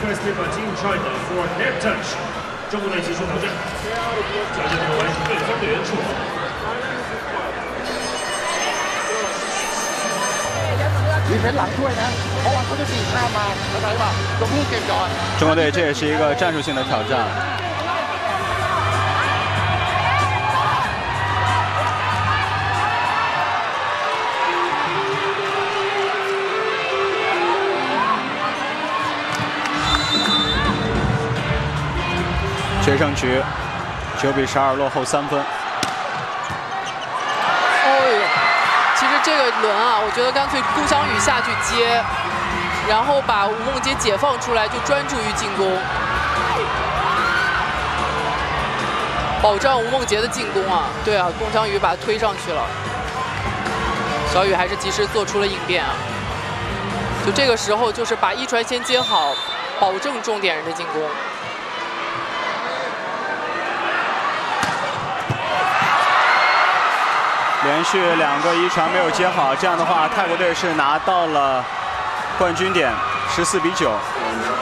requested by Team China for a hip touch。中国队技术挑战，条件不完是对方的援助。 ดีเฟนส์หลังช่วยนะเพราะว่าเขาจะตีข้ามมาเข้าใจป่ะลงลูกเก็บก่อน中国队这也是一个战术性的挑战。 决胜局9比12落后3分。 哦呦，其实这个轮啊，我觉得干脆顾翔宇下去接，然后把吴梦洁解放出来，就专注于进攻，保障吴梦洁的进攻啊。对啊，顾翔宇把他推上去了，小雨还是及时做出了应变啊。就这个时候，就是把一传先接好，保证重点人的进攻。 连续2个一传没有接好，这样的话，泰国队是拿到了冠军点，14比9。